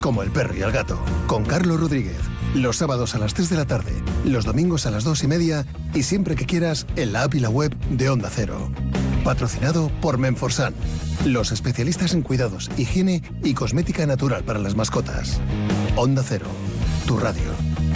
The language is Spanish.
como el perro y el gato, con Carlos Rodríguez. Los sábados a las 3 de la tarde, los domingos a las 2:30 y siempre que quieras en la app y la web de Onda Cero. Patrocinado por Menforsan, los especialistas en cuidados, higiene y cosmética natural para las mascotas. Onda Cero, tu radio.